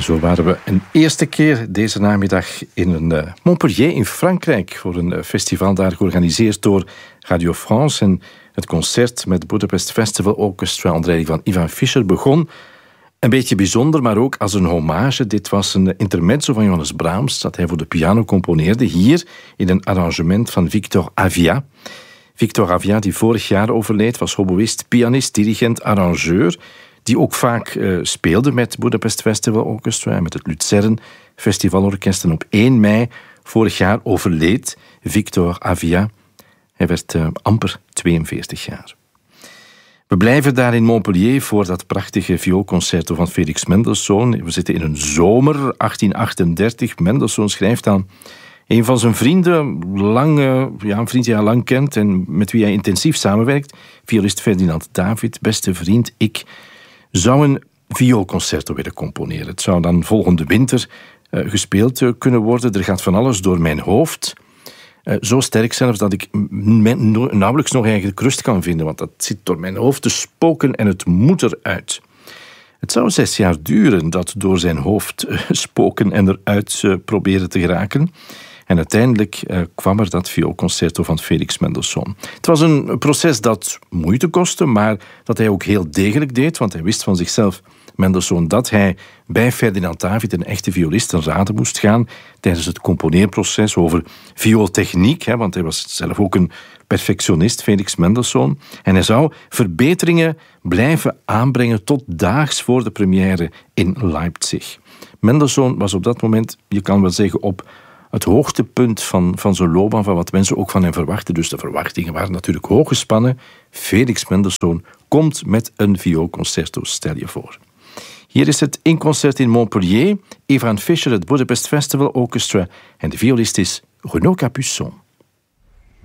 En zo waren we een eerste keer deze namiddag in Montpellier in Frankrijk voor een festival daar georganiseerd door Radio France. En het concert met het Budapest Festival Orchestra onder leiding van Ivan Fischer begon een beetje bijzonder, maar ook als een hommage. Dit was een intermezzo van Johannes Brahms dat hij voor de piano componeerde, hier in een arrangement van Victor Avia. Victor Avia, die vorig jaar overleed, was hoboïst, pianist, dirigent, arrangeur, die ook vaak speelde met Budapest Festival Orchestra en met het Luzern Festivalorkest. En op 1 mei vorig jaar overleed Victor Avia. Hij werd amper 42 jaar. We blijven daar in Montpellier voor dat prachtige vioolconcerto van Felix Mendelssohn. We zitten in een zomer, 1838. Mendelssohn schrijft aan een van zijn vrienden, een vriend die hij lang kent en met wie hij intensief samenwerkt, violist Ferdinand David, beste vriend, ik zou een vioolconcerto willen componeren. Het zou dan volgende winter gespeeld kunnen worden. Er gaat van alles door mijn hoofd. Zo sterk zelfs dat ik nauwelijks nog eigenlijk rust kan vinden, want dat zit door mijn hoofd te spoken en het moet eruit. Het zou 6 jaar duren dat door zijn hoofd spoken en eruit proberen te geraken. En uiteindelijk kwam er dat vioolconcerto van Felix Mendelssohn. Het was een proces dat moeite kostte, maar dat hij ook heel degelijk deed, want hij wist van zichzelf, Mendelssohn, dat hij bij Ferdinand David, een echte violist, ten rade moest gaan tijdens het componeerproces over viooltechniek, want hij was zelf ook een perfectionist, Felix Mendelssohn. En hij zou verbeteringen blijven aanbrengen tot daags voor de première in Leipzig. Mendelssohn was op dat moment, je kan wel zeggen, op het hoogtepunt van zijn loopbaan, van wat mensen ook van hem verwachten. Dus de verwachtingen waren natuurlijk hoog gespannen. Felix Mendelssohn komt met een vioolconcerto, stel je voor. Hier is het in concert in Montpellier. Ivan Fischer, het Budapest Festival Orchestra. En de violist is Renaud Capuçon.